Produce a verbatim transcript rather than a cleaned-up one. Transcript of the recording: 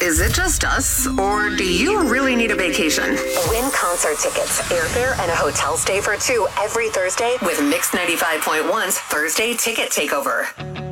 Is it just us, or do you really need a vacation? Win concert tickets, airfare, and a hotel stay for two every Thursday with Mix ninety-five point one's Thursday Ticket Takeover.